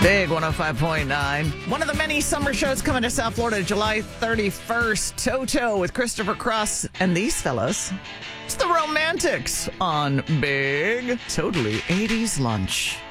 Big 105.9. One of the many summer shows coming to South Florida July 31st. Toto with Christopher Cross and these fellas. It's the Romantics on Big Totally 80s Lunch.